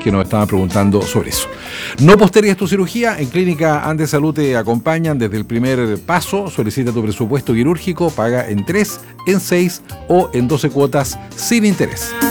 que nos estaban preguntando sobre eso. No postergues tu cirugía. En Clínica Andes Salud te acompañan desde el primer paso. Solicita tu presupuesto quirúrgico, paga en 3, en 6 o en 12 cuotas sin interés.